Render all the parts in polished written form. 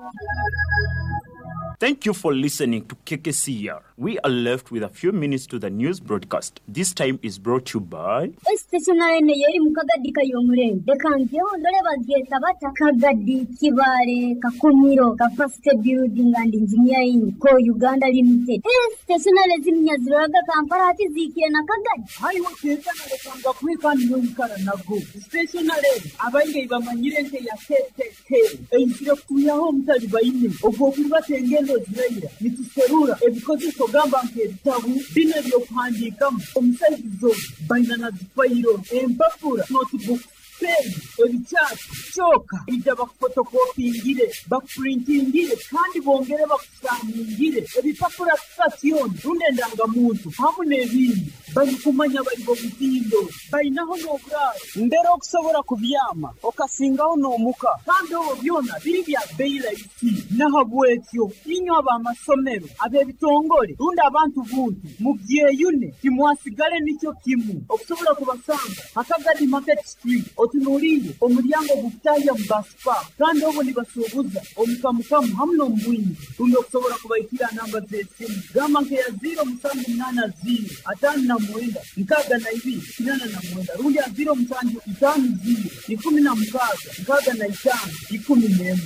Thank you for listening to KKCR. We are left with a few minutes to the news broadcast. This time is brought to you by Stationary yeri mukagadi kayomure dekanze ondole bageta bata kagadi kibare kakumiro capacity building and engineering ko Uganda Limited. Stationary zimnya ziraga Kampala atizikire na kagadi hayi woteza nakanga kwikani n'umukara nago stationary abange bamanyire nte ya tete eyitire kuyaho mutali bayine obwo kubatengendo ziraira nituserura ebikozi kogamba nke bitabu bine byo kuhandikamu omusaizo bainana zifayiro empapura notebook pen ebicyatsi choka ijya bakfotokopingire bakprintingire kandi bongere bakusangire ebipapura station runde ndangamuntu hamwe n'ibindi bari kumanya bari bo bitindo bainaho n'obura ndero okusobora kubyama okasingaho n'omuka kandi obo byona biri bya beira isi nahabwetyo inyo abamasomero abebitongole runde abantu buntu mu byeyune kimwasigale nicyo kimu okusobora kubasanga akagadi market street otunulire omulyango gutaya mbaspa kandi obo nibasubuza omukamukamu hamwe n'ombwinyi runde okusobora kubayitira namba z'esimu gamba nke ya 0780 atanu mwenda nkaga na ibi kinana na mwenda rundi ya 0 itanu 10 na mkaga nkaga na itanu 10.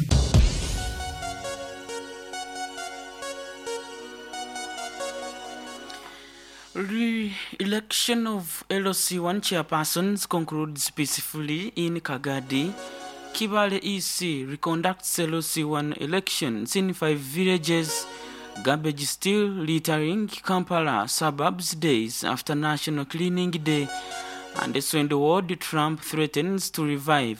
Re-election of LOC1 chairpersons concludes peacefully in Kagadi. Kibale EC reconducts LOC1 elections in 5 villages. Garbage still littering Kampala suburbs days after National Cleaning Day. And also in the world, Trump threatens to revive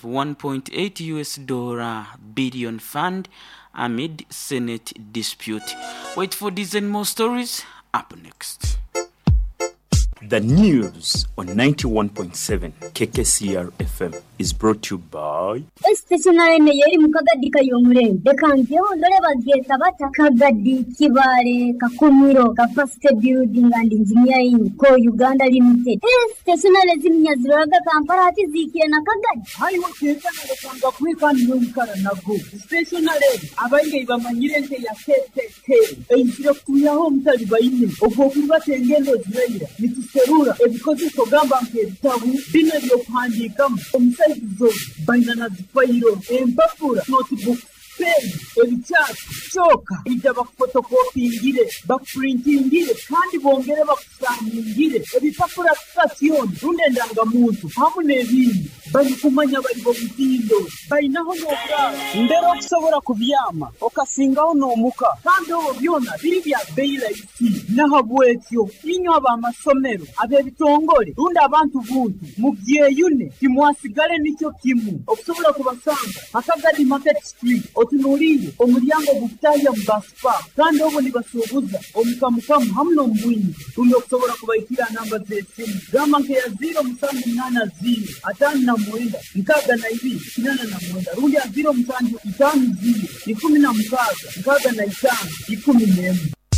$1.8 billion fund amid Senate dispute. Wait for these and more stories up next. The news on 91.7 KKCR FM is brought to you by Stationary yeri mukagadi kayomure dekanze ondole bageta bata kagadi kibare kakumiro capacity building and engineering ko Uganda Limited. Stationary zimnya ziraga Kampala atizikire na kagadi hayi woteza nakanga kwikani n'umukara nago stationary abange bamanyire nte ya tete eyitire kuyaho mutali bayine obwo kubatengendo ziraira nituserura ebikozi kogamba nke bitabu bine byo kuhandikamu omusaizo bainana zifayiro empapura notebook pen ebicyatsi choka ijya bakfotokopingire bakprintingire kandi bongere bakusangire ebipapura station runde ndangamuntu hamwe n'ibindi bari kumanya bari bo bitindo bainaho n'obura ndero okusobora kubyama okasingaho n'omuka kandi obo byona biri bya beira isi nahabwetyo inyo abamasomero abebitongole runde abantu buntu mu byeyune kimwasigale nicyo kimu okusobora kubasanga akagadi market street otunulire omulyango gutaya mbaspa kandi obo nibasubuza omukamukamu hamwe n'ombwinyi runde okusobora kubayitira namba z'esimu gamba nke ya 0780 atanu na mwenda nkaga na ibi kinana na mwenda rundi ya 0 itanu 10 na mkaga nkaga na itanu 10.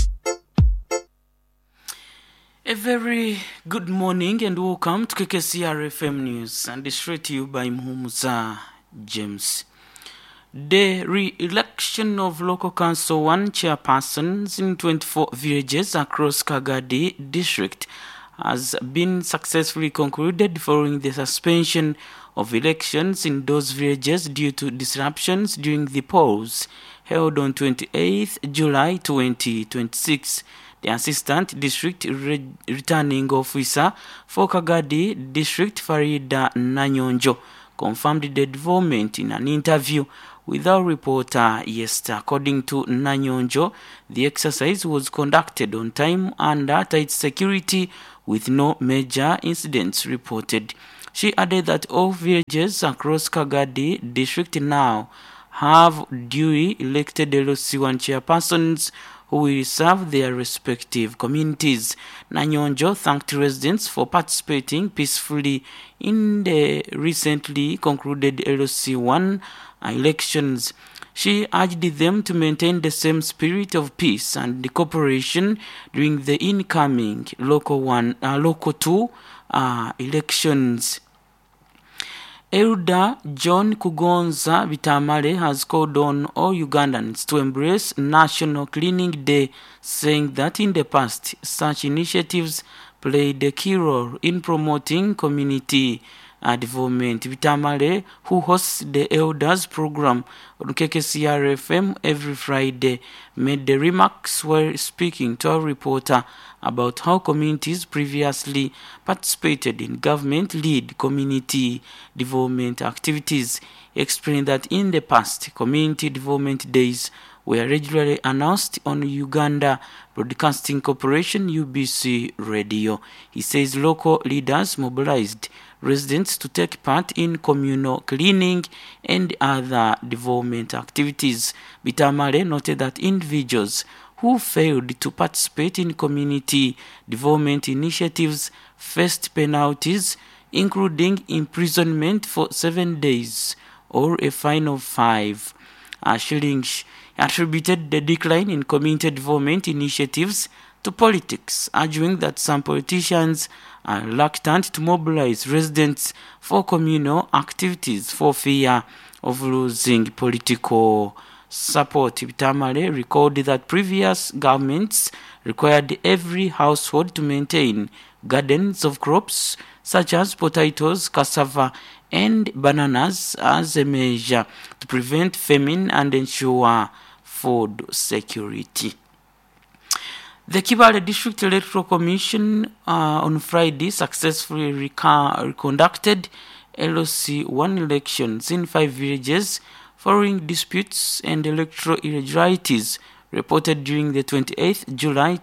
A very good morning and welcome to KKCR FM News, and it's straight to you by Muhumuza James. The re-election of local council 1 chairpersons in 24 villages across Kagadi district has been successfully concluded following the suspension of elections in those villages due to disruptions during the polls held on 28th July 2026. The Assistant District Returning Officer for Kagadi District, Farida Nanyonjo, confirmed the development in an interview with our reporter yesterday. According to Nanyonjo, the exercise was conducted on time under tight security with no major incidents reported. She added that all villages across Kagadi District now have duly elected LOC1 chairpersons who will serve their respective communities. Nanyonjo thanked residents for participating peacefully in the recently concluded LOC1 elections. She urged them to maintain the same spirit of peace and cooperation during the incoming local 2 elections. Elder John Kugonza Bitamale has called on all Ugandans to embrace National Cleaning Day, saying that in the past, such initiatives played a key role in promoting community development. Bitamale, who hosts the Elders program on KKCR FM every Friday, made the remarks while speaking to a reporter about how communities previously participated in government-led community development activities. He explained that in the past, community development days were regularly announced on Uganda Broadcasting Corporation UBC radio. He says local leaders mobilized residents to take part in communal cleaning and other development activities. Bitamale noted that individuals who failed to participate in community development initiatives faced penalties, including imprisonment for 7 days or a fine of 5 shillings. He attributed the decline in community development initiatives to politics, arguing that some politicians are reluctant to mobilize residents for communal activities for fear of losing political support. Bitamale recalled that previous governments required every household to maintain gardens of crops such as potatoes, cassava, and bananas as a measure to prevent famine and ensure food security. The Kibale District Electoral Commission on Friday successfully conducted LOC1 elections in 5 villages following disputes and electoral irregularities reported during the 28th July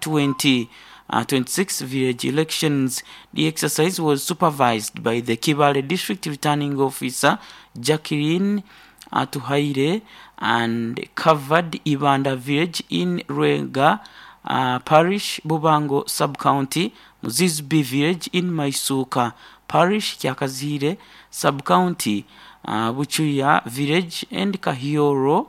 2026 village elections. The exercise was supervised by the Kibale District Returning Officer Jacqueline Atuhaire and covered Ibanda village in Rwega Parish, Bubango Sub-County, Muzizbi village in Maisuka Parish, Kyakazire Sub-County, Buchuya village and Kahoro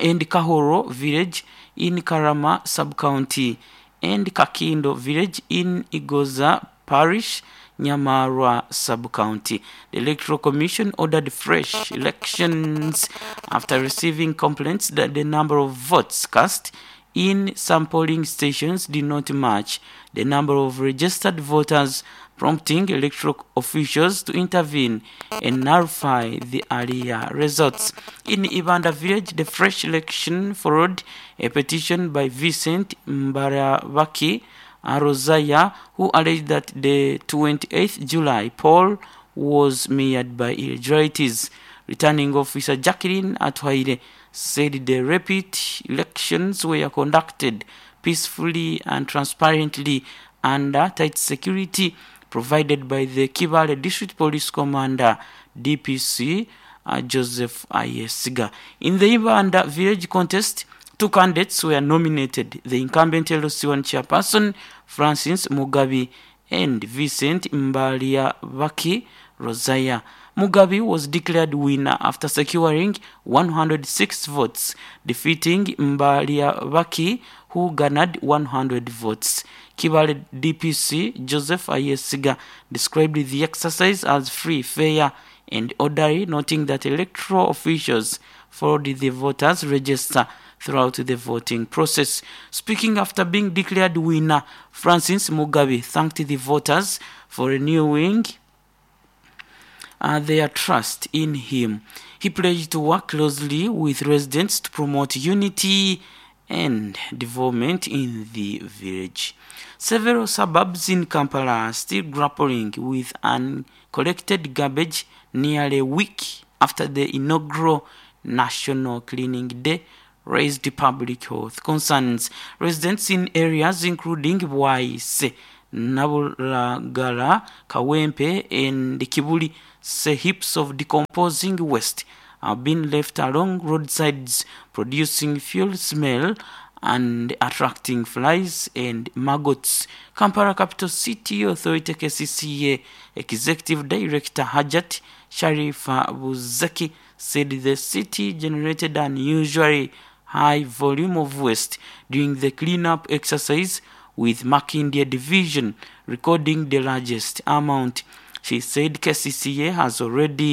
village in Karama Sub-County, and Kakindo village in Igoza Parish, Nyamarwa Sub-County. The Electoral Commission ordered fresh elections after receiving complaints that the number of votes cast in some polling stations did not match the number of registered voters, prompting electoral officials to intervene and nullify the earlier results. In Ibanda village, the fresh election followed a petition by Vincent Mbaravaki Rosaya, who alleged that the 28th July poll was made by irregularities. Returning Officer Jacqueline Atwaire said the repeat elections were conducted peacefully and transparently under tight security provided by the Kibale District Police Commander DPC Joseph Ayesiga. In the Ibanda village contest, 2 candidates were nominated: the incumbent LOC1 chairperson Francis Mugabi and Vincent Mbaliavaki Rosaya. Mugabe was declared winner after securing 106 votes, defeating Mbaliavaki, who garnered 100 votes. Kibale DPC Joseph Ayesiga described the exercise as free, fair, and orderly, noting that electoral officials followed the voters' register throughout the voting process. Speaking after being declared winner, Francis Mugabe thanked the voters for renewing their trust in him. He pledged to work closely with residents to promote unity and development in the village. Several suburbs in Kampala are still grappling with uncollected garbage nearly a week after the inaugural National Cleaning Day raised public health concerns. Residents in areas including Bwaise, Nabulagala, Kawempe, and Kibuli say heaps of decomposing waste have been left along roadsides, producing fuel smell and attracting flies and maggots. Kampala Capital City Authority KCCA Executive Director Hajat Sharifa Buzaki said the city generated an unusually high volume of waste during the cleanup exercise, with Makindye Division recording the largest amount. She said KCCA has already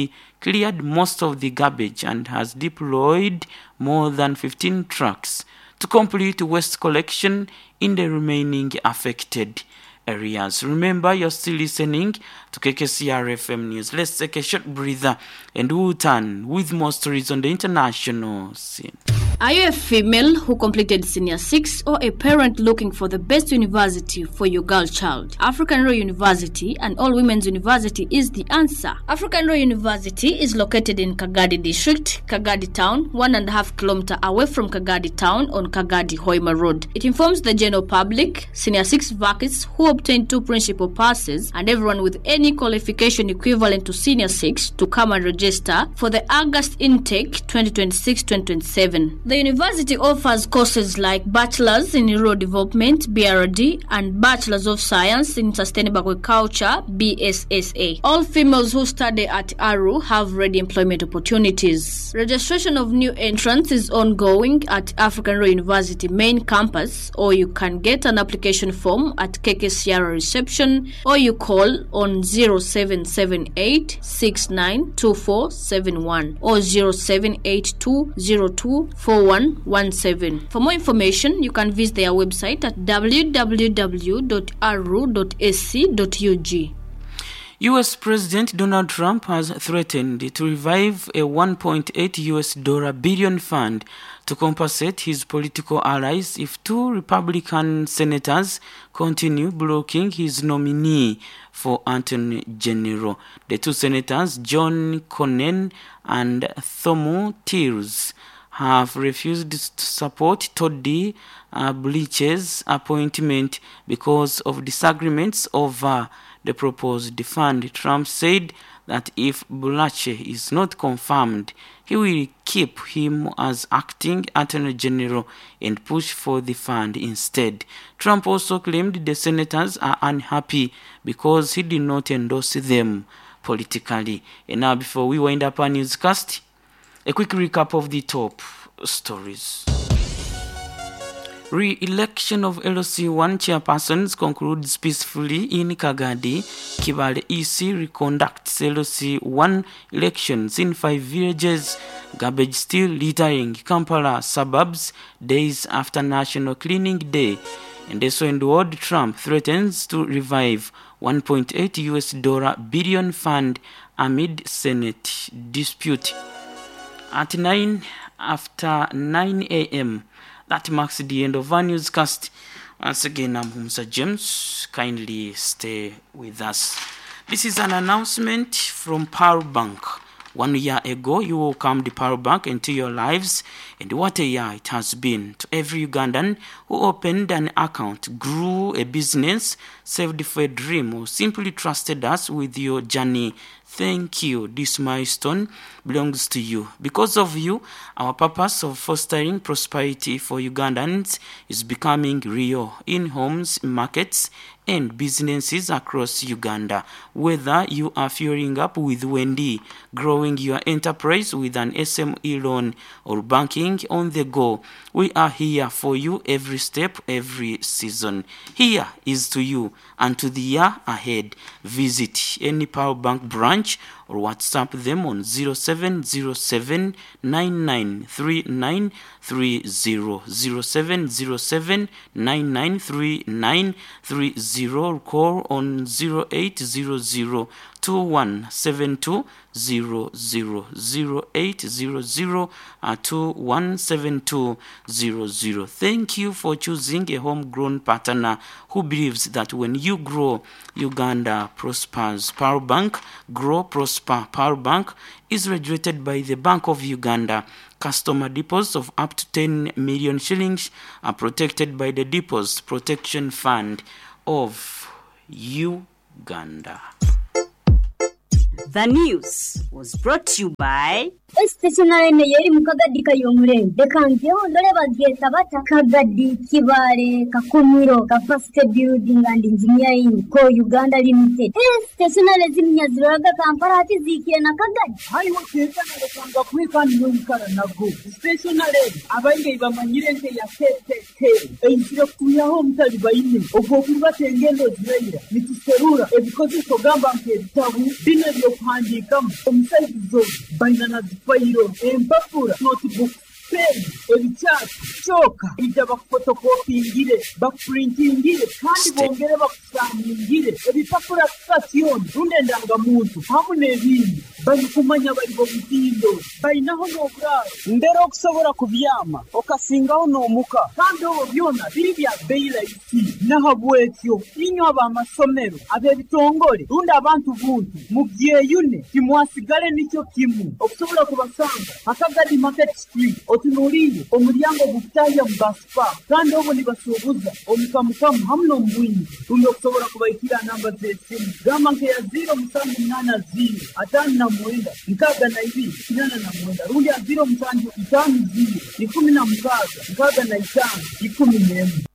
cleared most of the garbage and has deployed more than 15 trucks to complete waste collection in the remaining affected areas. Remember, you're still listening to KKCR FM News. Let's take a short breather and we'll turn with more stories on the international scene. Are you a female who completed Senior 6 or a parent looking for the best university for your girl child? African Royal University, an all-women's university, is the answer. African Royal University is located in Kagadi District, Kagadi Town, 1.5 kilometers away from Kagadi Town on Kagadi Hoima Road. It informs the general public, Senior 6 vacates who obtain 2 principal passes, and everyone with any qualification equivalent to Senior 6 to come and register for the August intake 2026-2027. The university offers courses like Bachelor's in Rural Development, BRD, and Bachelor's of Science in Sustainable Agriculture, BSSA. All females who study at ARU have ready employment opportunities. Registration of new entrants is ongoing at African Royal University main campus, or you can get an application form at KKCR reception, or you call on 0778 692471 or 0782 024117. For more information, you can visit their website at www.aru.ac.ug. US President Donald Trump has threatened to revive a $1.8 billion fund to compensate his political allies if 2 Republican senators continue blocking his nominee for Attorney General. The 2 senators, John Cornyn and Thomo Tillis, have refused to support Todd Blanche's appointment because of disagreements over the proposed fund. Trump said that if Blanche is not confirmed, he will keep him as acting Attorney General and push for the fund instead. Trump also claimed the senators are unhappy because he did not endorse them politically. And now, before we wind up our newscast, a quick recap of the top stories. Re-election of LC1 chairpersons concludes peacefully in Kagadi. Kibale EC reconducts LC1 elections in 5 villages. Garbage still littering Kampala suburbs days after National Cleaning Day. And also in the world, Trump threatens to revive $1.8 billion fund amid Senate dispute. At 9 a.m., that marks the end of our newscast. Once again, I'm Mr. James. Kindly stay with us. This is an announcement from Power Bank. 1 year ago, you welcomed the Power Bank into your lives, and what a year it has been. To every Ugandan who opened an account, grew a business, saved for a dream, or simply trusted us with your journey, thank you. This milestone belongs to you. Because of you, our purpose of fostering prosperity for Ugandans is becoming real in homes, markets, and businesses across Uganda. Whether you are fueling up with Wendy, growing your enterprise with an SME loan, or banking on the go, we are here for you every step, every season. Here is to you and to the year ahead. Visit any Power Bank branch or WhatsApp them on 0707 993930, 0707 993930, or call on 0800 2172 000 0800 2172 00. Thank you for choosing a homegrown partner who believes that when you grow, Uganda prospers. Power Bank, grow, prosper. Power Bank is regulated by the Bank of Uganda. Customer deposits of up to 10 million shillings are protected by the Deposit Protection Fund of Uganda. The news was brought to you by Stationary yeri mukagadi kayomure dekanzyo ndole bageta bata kagadi kibale kakumiro capacity building and engineering ko Uganda Limited. Stationary zimnya ziraga Kampala ati zikire na kagadi hariho kwekana kanga kwikandi n'umukara nago stationary abayinge bamanyire nke ya TTT eyitire kuyaho mutali bayine ubwo kuri batengendo zirayira nituserura ebikozi kogamba nke bitabu bino yokuhandikamu omusaizo balina na zifayiro empapula notebook pen ebicaati kyoka ija bakufotokopingire bakuprintingire kandi bongere bakusaningire ebipapula sitasioni runde ndangamuntu hamu n'ebindi babikumanya bali b'omutindo balinaho n'obulalo mbere okusobola kubyama okasingaho n'omuka kandi obwo byona biri bya bbeeyi layisi nahabwekyo inywe ab'amasomero ab'ebitongole runde abantu buntu mubyeyune timwasigale nicyo kimu okusobola kubasanga Akagadi Market Street otunuulire omulyango gukutahya mu basipa kandi obwo nibasuubuza omukamukamu hamu n'omubwingi runde okusobola kubayitira namba z'essimu gamba nkeya 0789 rundi ya 0750 16 15 11